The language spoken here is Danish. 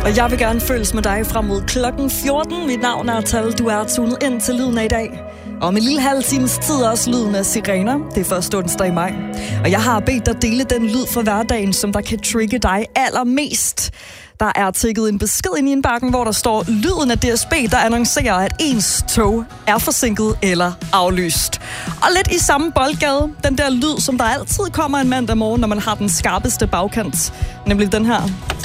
Og jeg vil gerne følges med dig frem mod klokken 14. Mit navn er Tal. Du er tunet ind til Lyden af i dag. Og om en lille halv times tid også lyden af sirener. Det er første onsdag i maj. Og jeg har bedt dig dele den lyd fra hverdagen, som der kan trigge dig allermest. Der er tækket en besked ind i indbakken, hvor der står lyden af DSB, der annoncerer, at ens tog er forsinket eller aflyst. Og lidt i samme boldgade, den der lyd, som der altid kommer en mandag morgen, når man har den skarpeste bagkant. Nemlig den her.